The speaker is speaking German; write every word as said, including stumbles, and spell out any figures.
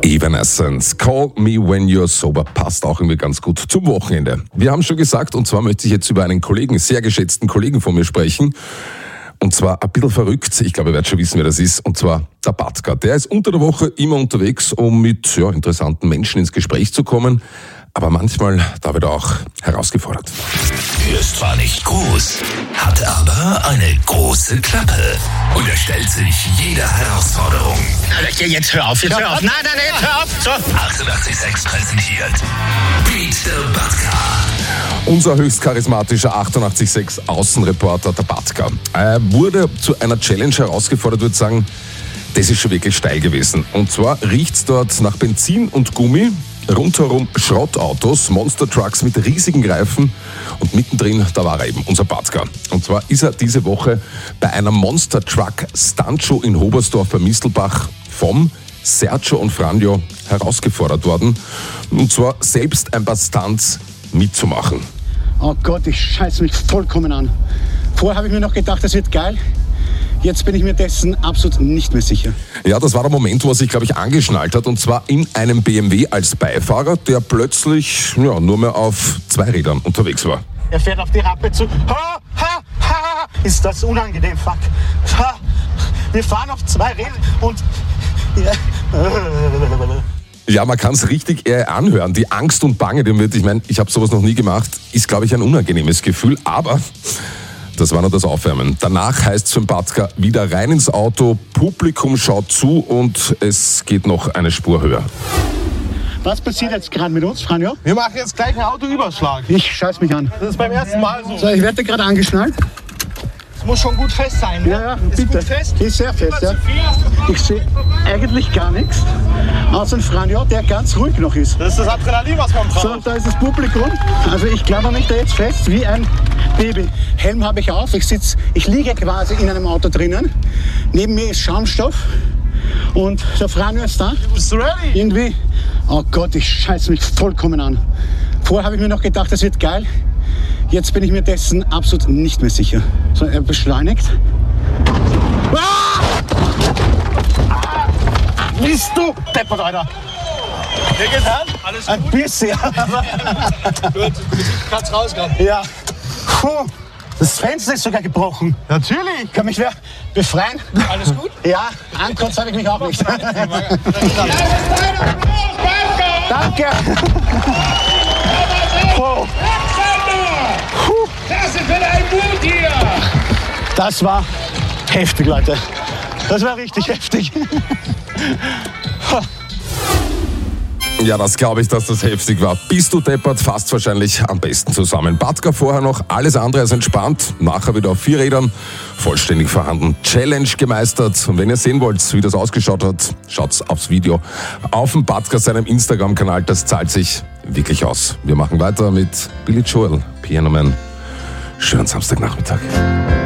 Evanescence, Call Me When You're Sober, passt auch irgendwie ganz gut zum Wochenende. Wir haben schon gesagt, und zwar möchte ich jetzt über einen Kollegen, sehr geschätzten Kollegen von mir sprechen. Und zwar ein bisschen verrückt, ich glaube, ihr werdet schon wissen, wer das ist, und zwar der Batka. Der ist unter der Woche immer unterwegs, um mit ja, interessanten Menschen ins Gespräch zu kommen. Aber manchmal, da wird er auch herausgefordert. Er ist zwar nicht groß, hat aber eine große Klappe und er stellt sich jeder Herausforderung. Jetzt hör auf, jetzt hör auf. Nein, nein, nein, jetzt hör auf. So. achtundachtzig Komma sechs präsentiert Beat the Batka. Unser höchst charismatischer achtundachtzig Komma sechs Außenreporter, der Batka. Er wurde zu einer Challenge herausgefordert, würde ich sagen, das ist schon wirklich steil gewesen. Und zwar riecht's dort nach Benzin und Gummi, rundherum Schrottautos, Monster-Trucks mit riesigen Reifen und mittendrin, da war er eben, unser Batka. Und zwar ist er diese Woche bei einer Monster-Truck-Stuntshow in Hobersdorf bei Mistelbach vom Sergio und Franjo herausgefordert worden. Und zwar selbst ein paar Stunts mitzumachen. Oh Gott, ich scheiße mich vollkommen an. Vorher habe ich mir noch gedacht, das wird geil. Jetzt bin ich mir dessen absolut nicht mehr sicher. Ja, das war der Moment, wo er sich, glaube ich, angeschnallt hat. Und zwar in einem B M W als Beifahrer, der plötzlich ja, nur mehr auf zwei Rädern unterwegs war. Er fährt auf die Rampe zu. Ha, ha, ha. Ist das unangenehm, fuck. Ha. Wir fahren auf zwei Rädern und... Ja, man kann es richtig eher anhören. Die Angst und Bange, die wird, ich meine, ich habe sowas noch nie gemacht, ist, glaube ich, ein unangenehmes Gefühl. Aber... das war nur das Aufwärmen. Danach heißt es für den Batka wieder rein ins Auto, Publikum schaut zu und es geht noch eine Spur höher. Was passiert jetzt gerade mit uns, Franjo? Wir machen jetzt gleich einen Autoüberschlag. Ich scheiß mich an. Das ist beim ersten Mal so. So, ich werde gerade angeschnallt. Es muss schon gut fest sein. Ne? Ja, ja, ist bitte. Gut fest? Ist sehr fest, ja. Ich sehe eigentlich gar nichts, außer ein Franjo, der ganz ruhig noch ist. Das ist das Adrenalin, was man braucht. So, da ist das Publikum. Also ich klammer mich da jetzt fest wie ein Baby. Helm habe ich auf, ich sitze, ich liege quasi in einem Auto drinnen. Neben mir ist Schaumstoff und der Franjo ist da. Bist du ready? Irgendwie, oh Gott, ich scheiße mich vollkommen an. Vorher habe ich mir noch gedacht, das wird geil. Jetzt bin ich mir dessen absolut nicht mehr sicher. So, er beschleunigt. Ah! Bist du deppert, Alter? Wie geht's an? Alles Ein gut? bisschen. Gut, kannst rauskommen. Ja. Puh, das Fenster ist sogar gebrochen. Natürlich. Kann mich wer befreien? Alles gut? Ja, ankotzt habe ich mich auch nicht. Danke. Puh. Klasse für deinen Mut hier! Das war heftig, Leute. Das war richtig heftig. Ja, das glaube ich, dass das heftig war. Bist du deppert, fasst wahrscheinlich am besten zusammen. Batka vorher noch, alles andere als entspannt. Nachher wieder auf vier Rädern, vollständig vorhanden. Challenge gemeistert. Und wenn ihr sehen wollt, wie das ausgeschaut hat, schaut's aufs Video auf dem Batka, seinem Instagram-Kanal. Das zahlt sich wirklich aus. Wir machen weiter mit Billy Joel, Piano Man. Schönen Samstagnachmittag.